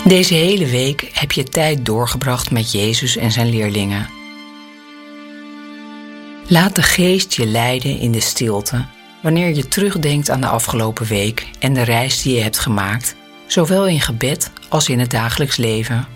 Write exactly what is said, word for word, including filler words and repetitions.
Deze hele week heb je tijd doorgebracht met Jezus en zijn leerlingen. Laat de Geest je leiden in de stilte wanneer je terugdenkt aan de afgelopen week en de reis die je hebt gemaakt, zowel in gebed als in het dagelijks leven.